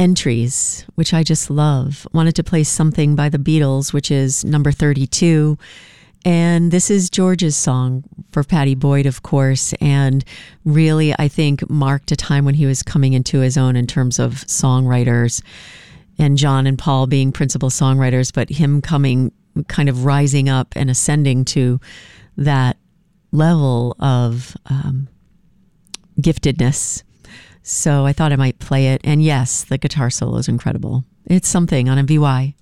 entries, which I just love. Wanted to play something by the Beatles, which is number 32. And this is George's song for Pattie Boyd, of course, and really, I think, marked a time when he was coming into his own in terms of songwriters, and John and Paul being principal songwriters, but him coming, kind of rising up and ascending to that level of giftedness. So I thought I might play it. And yes, the guitar solo is incredible. It's something on MVY.